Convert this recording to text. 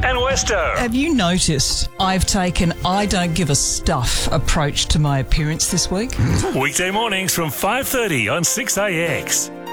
and Westo. Have you noticed I've taken I don't give a stuff approach to my appearance this week? Weekday mornings from 5:30 on 6AX.